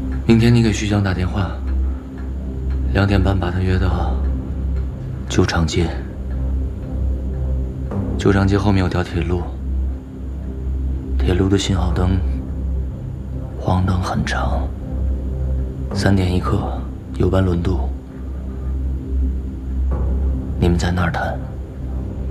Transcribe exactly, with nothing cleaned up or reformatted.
明天你给徐江打电话，两点半把他约到旧长街。旧长街后面有条铁路，铁路的信号灯黄灯很长。三点一刻有班轮渡，你们在那儿谈。